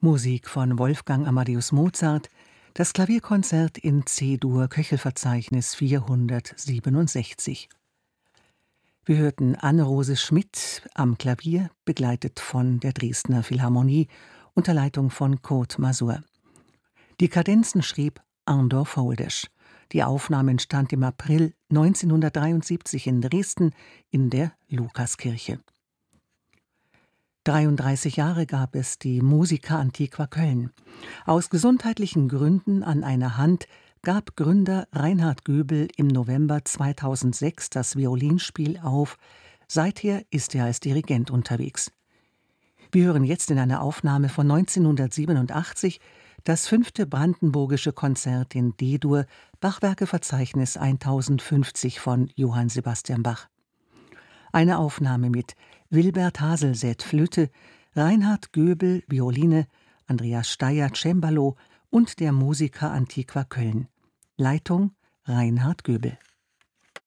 Musik von Wolfgang Amadeus Mozart, das Klavierkonzert in C-Dur, Köchelverzeichnis 467. Wir hörten Anne-Rose Schmidt am Klavier, begleitet von der Dresdner Philharmonie unter Leitung von Kurt Masur. Die Kadenzen schrieb Andor Foldesch. Die Aufnahme entstand im April 1973 in Dresden in der Lukaskirche. 33 Jahre gab es die Musica Antiqua Köln. Aus gesundheitlichen Gründen an einer Hand gab Gründer Reinhard Göbel im November 2006 das Violinspiel auf. Seither ist er als Dirigent unterwegs. Wir hören jetzt in einer Aufnahme von 1987 das 5. Brandenburgische Konzert in D-Dur, Bachwerkeverzeichnis 1050 von Johann Sebastian Bach. Eine Aufnahme mit Wilbert Haselsäth Flöte, Reinhard Göbel Violine, Andreas Steyer Cembalo und der Musica Antiqua Köln. Leitung Reinhard Göbel.